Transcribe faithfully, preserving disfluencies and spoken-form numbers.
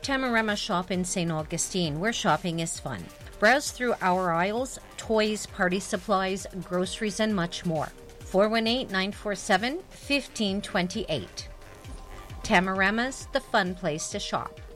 Tamarama Shop in Saint Augustine, where shopping is fun. Browse through our aisles, toys, party supplies, groceries, and much more. four one eight, nine four seven, one five two eight. Tamarama's, the fun place to shop.